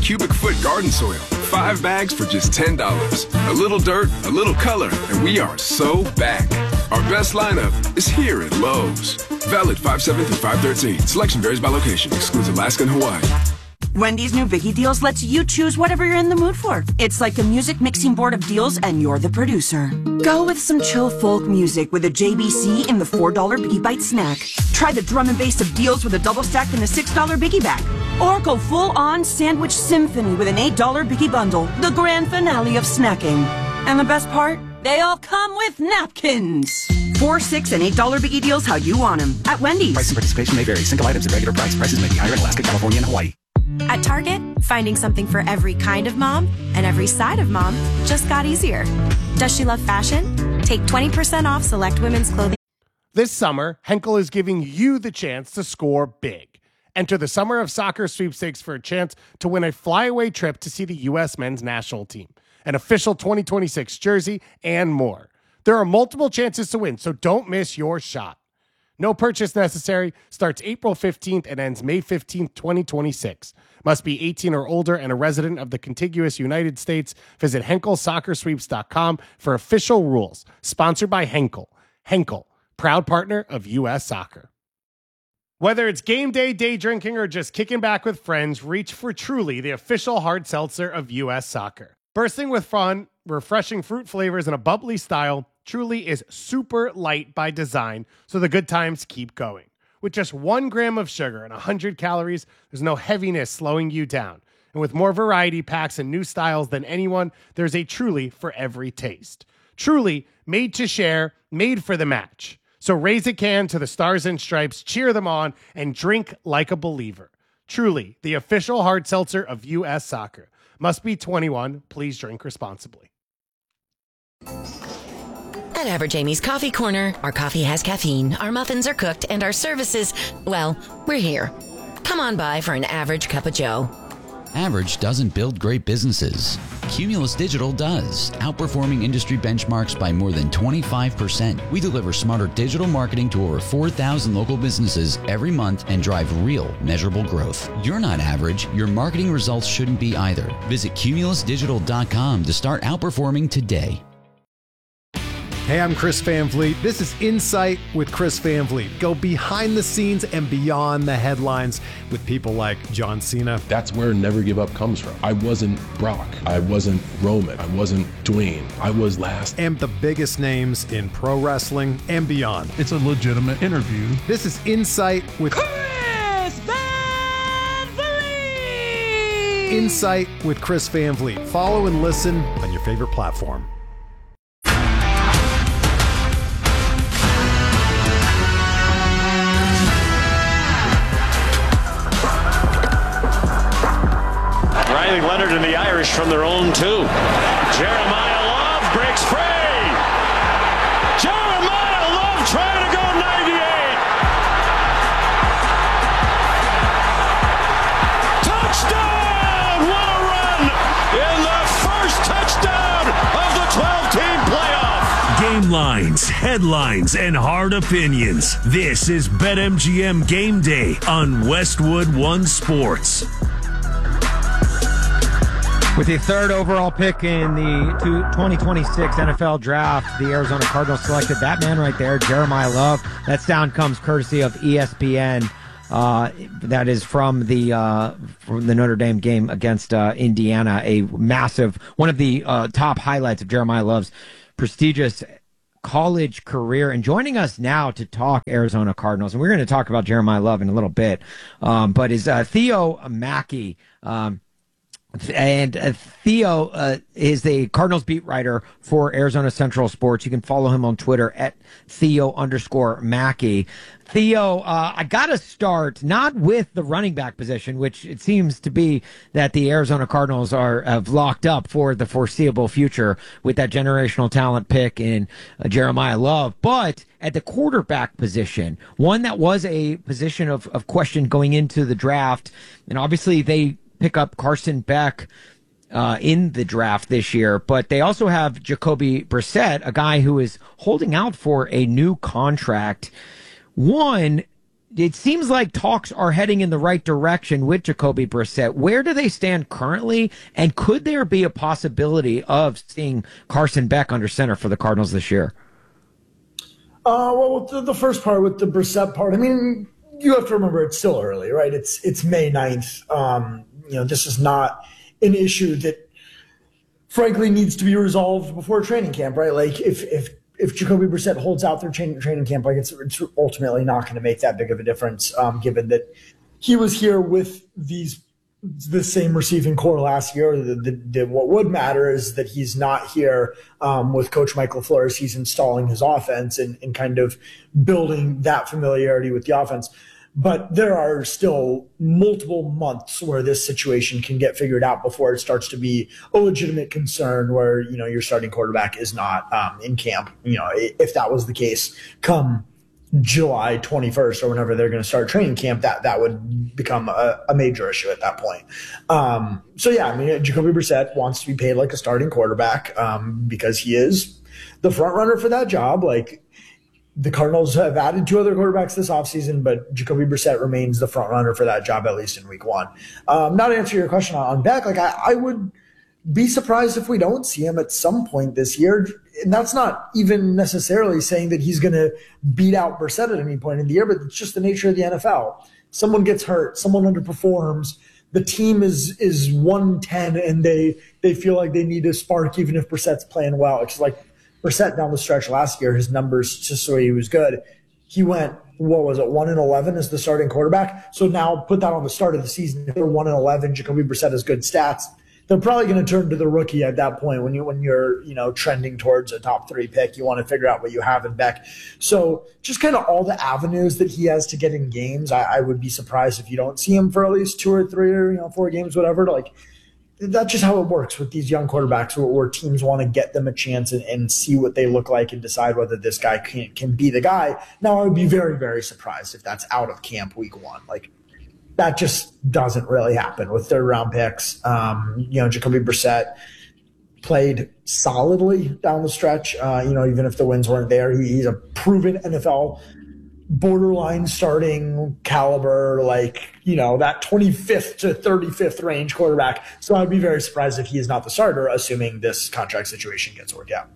cubic foot garden soil. 5 bags for just $10. A little dirt, a little color, and we are so back. Our best lineup is here at Lowe's. Valid 5/7 through 5/13. Selection varies by location. Excludes Alaska and Hawaii. Wendy's new Biggie Deals lets you choose whatever you're in the mood for. It's like a music mixing board of deals, and you're the producer. Go with some chill folk music with a JBC in the $4 Biggie Bite snack. Try the drum and bass of deals with a double stack in the $6 Biggie bag. Or go full-on sandwich symphony with an $8 Biggie bundle, the grand finale of snacking. And the best part? They all come with napkins. $4, $6, and $8 Biggie Deals how you want them at Wendy's. Price and participation may vary. Single items at regular price. Prices may be higher in Alaska, California, and Hawaii. At Target, finding something for every kind of mom and every side of mom just got easier. Does she love fashion? Take 20% off select women's clothing. This summer, Henkel is giving you the chance to score big. Enter the Summer of Soccer sweepstakes for a chance to win a flyaway trip to see the U.S. men's national team, an official 2026 jersey, and more. There are multiple chances to win, so don't miss your shot. No purchase necessary. Starts April 15th and ends May 15th, 2026. Must be 18 or older and a resident of the contiguous United States. Visit HenkelSoccerSweeps.com for official rules. Sponsored by Henkel. Henkel, proud partner of U.S. Soccer. Whether it's game day, day drinking, or just kicking back with friends, reach for Truly, the official hard seltzer of U.S. Soccer. Bursting with fun, refreshing fruit flavors, and a bubbly style, Truly is super light by design, so the good times keep going. With just 1 gram of sugar and 100 calories, there's no heaviness slowing you down. And with more variety packs and new styles than anyone, there's a Truly for every taste. Truly, made to share, made for the match. So raise a can to the Stars and Stripes, cheer them on, and drink like a believer. Truly, the official hard seltzer of U.S. Soccer. Must be 21. Please drink responsibly. At Average Amy's Coffee Corner, our coffee has caffeine, our muffins are cooked, and our services, well, we're here. Come on by for an average cup of joe. Average doesn't build great businesses. Cumulus Digital does, outperforming industry benchmarks by more than 25%. We deliver smarter digital marketing to over 4,000 local businesses every month and drive real, measurable growth. You're not average. Your marketing results shouldn't be either. Visit cumulusdigital.com to start outperforming today. Hey, I'm Chris Van Vliet. This is Insight with Chris Van Vliet. Go behind the scenes and beyond the headlines with people like John Cena. That's where Never Give Up comes from. I wasn't Brock. I wasn't Roman. I wasn't Dwayne. I was last. And the biggest names in pro wrestling and beyond. It's a legitimate interview. This is Insight with Chris Van Vliet. Insight with Chris Van Vliet. Follow and listen on your favorite platform. Riley Leonard and the Irish from their own 2. Jeremiah Love breaks free. Jeremiah Love trying to go 98. Touchdown! What a run in the first touchdown of the 12-team playoff. Game lines, headlines, and hard opinions. This is BetMGM Game Day on Westwood One Sports. With the 3rd overall pick in the 2026 NFL Draft, the Arizona Cardinals selected that man right there, Jeremiah Love. That sound comes courtesy of ESPN. That is from the Notre Dame game against Indiana. A massive, one of the top highlights of Jeremiah Love's prestigious college career. And joining us now to talk Arizona Cardinals, and we're going to talk about Jeremiah Love in a little bit, but is Theo Mackey. And Theo is the Cardinals beat writer for Arizona Central Sports. You can follow him on Twitter at Theo_Mackey. Theo, I got to start not with the running back position, which it seems to be that the Arizona Cardinals have locked up for the foreseeable future with that generational talent pick in Jeremiah Love, but at the quarterback position, one that was a position of question going into the draft, and obviously they pick up Carson Beck in the draft this year, but they also have Jacoby Brissett, a guy who is holding out for a new contract. One, it seems like talks are heading in the right direction with Jacoby Brissett. Where do they stand currently, and could there be a possibility of seeing Carson Beck under center for the Cardinals this year? Well, the first part with the Brissett part, I mean, you have to remember it's still early, right? It's May 9th. This is not an issue that frankly needs to be resolved before training camp, right? Like if Jacoby Brissett holds out their training camp, like it's ultimately not going to make that big of a difference, given that he was here with the same receiving core last year. What would matter is that he's not here with Coach Mike LaFleur as he's installing his offense and kind of building that familiarity with the offense. But there are still multiple months where this situation can get figured out before it starts to be a legitimate concern where, your starting quarterback is not in camp. If that was the case come July 21st or whenever they're going to start training camp, that would become a major issue at that point. Jacoby Brissett wants to be paid like a starting quarterback because he is the front runner for that job. Like, the Cardinals have added 2 other quarterbacks this offseason, but Jacoby Brissett remains the front runner for that job, at least in week 1. Now to answer your question on Beck, like I would be surprised if we don't see him at some point this year. And that's not even necessarily saying that he's going to beat out Brissett at any point in the year, but it's just the nature of the NFL. Someone gets hurt, someone underperforms, the team is 1-10 and they feel like they need a spark even if Brissett's playing well. It's like Brissett down the stretch last year, his numbers just so he was good. He went, 1-11 as the starting quarterback. So now put that on the start of the season. If they're 1-11, Jacoby Brissett has good stats. They're probably going to turn to the rookie at that point when you're trending towards a top 3 pick. You want to figure out what you have in Beck. So just kind of all the avenues that he has to get in games. I would be surprised if you don't see him for at least 2 or 3 or 4 games, whatever. That's just how it works with these young quarterbacks where teams want to get them a chance and see what they look like and decide whether this guy can be the guy. Now, I would be very, very surprised if that's out of camp week 1. Like, that just doesn't really happen with third-round picks. Jacoby Brissett played solidly down the stretch. Even if the wins weren't there, he's a proven NFL borderline starting caliber, that 25th to 35th range quarterback. So I'd be very surprised if he is not the starter, assuming this contract situation gets worked out.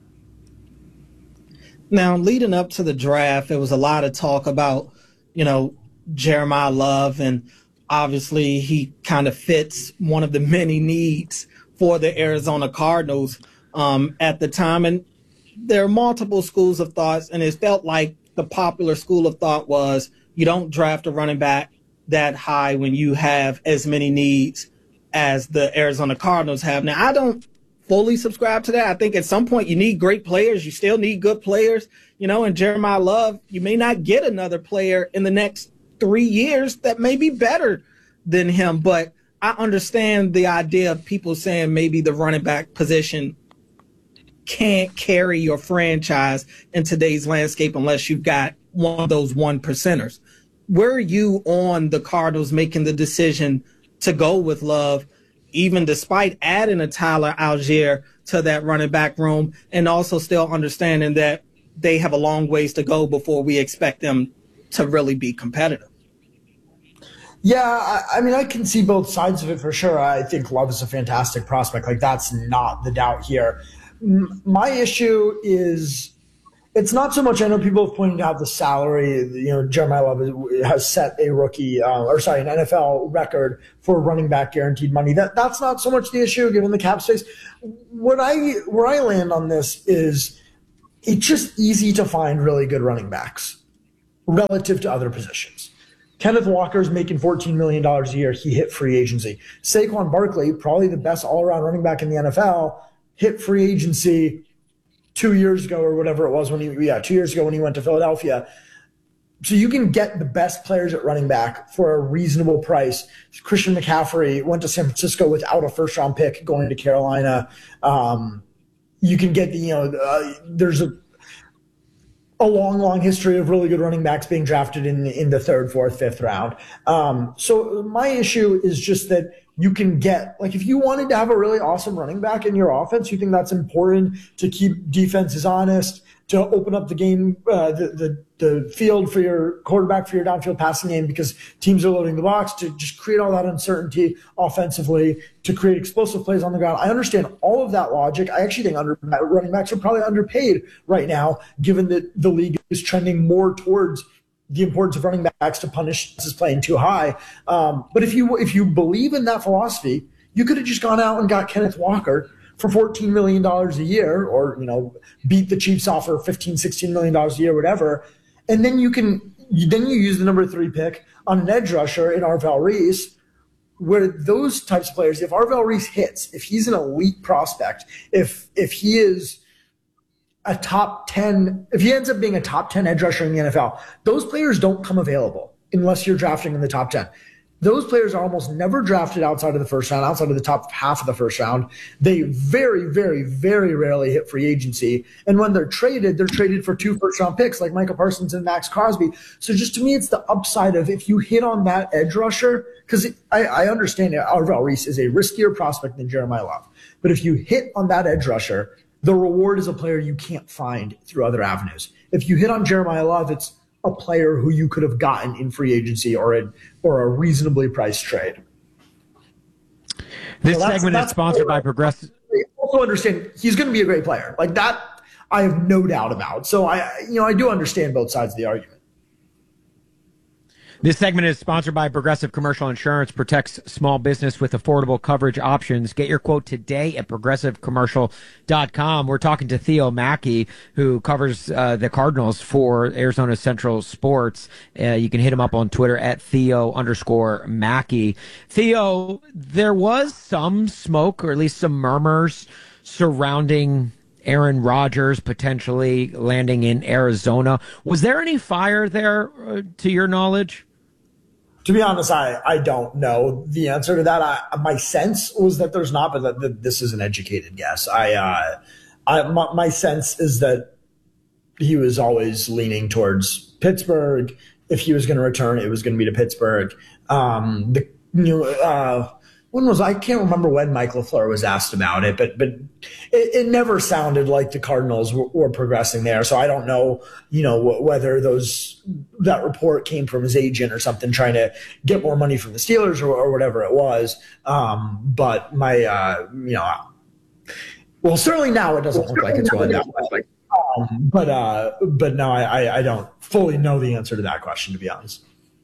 Now, leading up to the draft, there was a lot of talk about, Jeremiah Love, and obviously he kind of fits one of the many needs for the Arizona Cardinals at the time. And there are multiple schools of thoughts, and it felt like the popular school of thought was you don't draft a running back that high when you have as many needs as the Arizona Cardinals have. Now, I don't fully subscribe to that. I think at some point you need great players. You still need good players, and Jeremiah Love, you may not get another player in the next 3 years that may be better than him. But I understand the idea of people saying maybe the running back position can't carry your franchise in today's landscape unless you've got one of those 1%ers. Where are you on the Cardinals making the decision to go with Love, even despite adding a Tyler Algier to that running back room, and also still understanding that they have a long ways to go before we expect them to really be competitive? Yeah, I can see both sides of it for sure. I think Love is a fantastic prospect. That's not the doubt here. My issue is it's not so much, I know people have pointed out the salary, Jeremiah Love has set a rookie, an NFL record for running back guaranteed money. That's not so much the issue given the cap space. Where I land on this is it's just easy to find really good running backs relative to other positions. Kenneth Walker's making $14 million a year. He hit free agency. Saquon Barkley, probably the best all-around running back in the NFL, hit free agency 2 years ago or whatever it was 2 years ago when he went to Philadelphia. So you can get the best players at running back for a reasonable price. Christian McCaffrey went to San Francisco without a first-round pick going to Carolina. You can get there's a long history of really good running backs being drafted in the 3rd, 4th, 5th round. So my issue is just that you can get, like, if you wanted to have a really awesome running back in your offense, you think that's important to keep defenses honest, to open up the game, the field for your quarterback for your downfield passing game because teams are loading the box, to just create all that uncertainty offensively, to create explosive plays on the ground. I understand all of that logic. I actually think running backs are probably underpaid right now, given that the league is trending more towards the importance of running backs to punish is playing too high. But if you believe in that philosophy, you could have just gone out and got Kenneth Walker for $14 million a year, or, beat the Chiefs off for $15, $16 million a year, whatever. And then you use the number 3 pick on an edge rusher in Arvell Reese, where those types of players, if Arvell Reese hits, if he's an elite prospect, if he is a top 10, if he ends up being a top 10 edge rusher in the NFL, those players don't come available unless you're drafting in the top 10. Those players are almost never drafted outside of the first round, outside of the top half of the first round. They very, very, very rarely hit free agency. And when they're traded for 2 first-round picks like Micah Parsons and Max Crosby. So just to me, it's the upside of if you hit on that edge rusher, because I understand Arvell Reese is a riskier prospect than Jeremiah Love. But if you hit on that edge rusher, the reward is a player you can't find through other avenues. If you hit on Jeremiah Love, it's a player who you could have gotten in free agency or a reasonably priced trade. This segment is sponsored by Progressive. I also understand he's going to be a great player. Like that, I have no doubt about. So I do understand both sides of the argument. This segment is sponsored by Progressive Commercial Insurance. Protects small business with affordable coverage options. Get your quote today at progressivecommercial.com. We're talking to Theo Mackey, who covers the Cardinals for Arizona Central Sports. You can hit him up on Twitter at Theo_Mackey. Theo, there was some smoke, or at least some murmurs surrounding Aaron Rodgers potentially landing in Arizona. Was there any fire there, to your knowledge? To be honest, I don't know the answer to that. My sense was that there's not, but that this is an educated guess. My sense is that he was always leaning towards Pittsburgh. If he was going to return, it was going to be to Pittsburgh. I can't remember when Mike LaFleur was asked about it, but it never sounded like the Cardinals were progressing there. So I don't know, whether that report came from his agent or something trying to get more money from the Steelers or whatever it was. But certainly now it doesn't look like it's going that way. But no, I don't fully know the answer to that question, to be honest.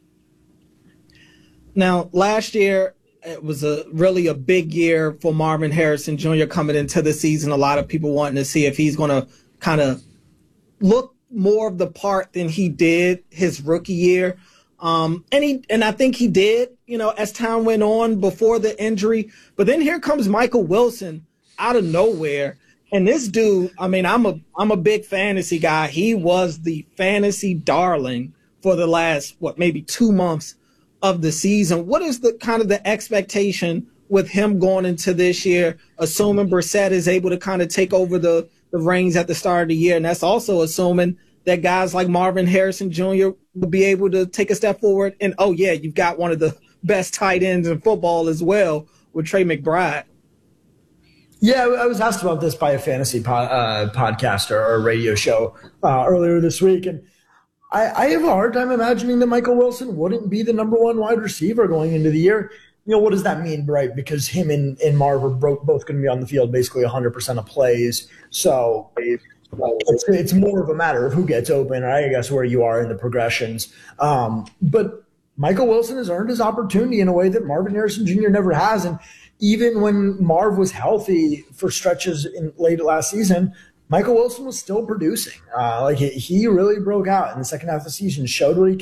Now, last year, it was really a big year for Marvin Harrison Jr. coming into the season. A lot of people wanting to see if he's going to kind of look more of the part than he did his rookie year. And I think he did, as time went on before the injury. But then here comes Michael Wilson out of nowhere. And this dude, I'm a big fantasy guy. He was the fantasy darling for the last, maybe 2 months of the season. What is the kind of the expectation with him going into this year, assuming Brissett is able to kind of take over the reins at the start of the year? And that's also assuming that guys like Marvin Harrison Jr. will be able to take a step forward. And, you've got one of the best tight ends in football as well with Trey McBride. Yeah, I was asked about this by a fantasy podcaster or a radio show earlier this week, and I have a hard time imagining that Michael Wilson wouldn't be the number 1 wide receiver going into the year. What does that mean, right? Because him and Marv are both going to be on the field basically 100% of plays. So it's more of a matter of who gets open, I guess, where you are in the progressions. But Michael Wilson has earned his opportunity in a way that Marvin Harrison Jr. never has. And even when Marv was healthy for stretches in late last season, Michael Wilson was still producing. He really broke out in the second half of the season, showed what he could